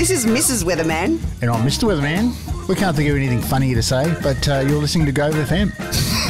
This is Mrs. Weatherman. And I'm Mr. Weatherman. We can't think of anything funnier to say, but you're listening to Grove FM.